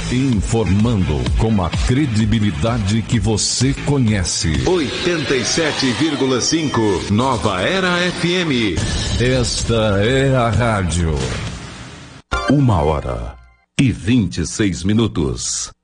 Informando com a credibilidade que você conhece. 87,5 Nova Era FM. Esta é a rádio. 1h26.